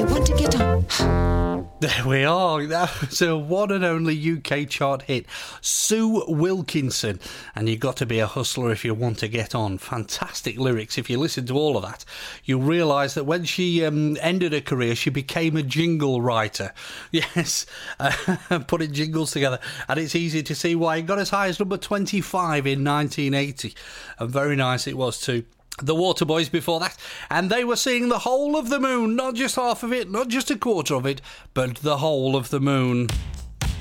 you want to get on. There we are. That was a one and only UK chart hit. Sue Wilkinson. And you've got to be a hustler if you want to get on. Fantastic lyrics. If you listen to all of that, you'll realise that when she ended her career, she became a jingle writer. Yes, putting jingles together. And it's easy to see why. It got as high as number 25 in 1980. And very nice it was too. The Waterboys before that, and they were seeing the whole of the moon, not just half of it, not just a quarter of it, but the whole of the moon.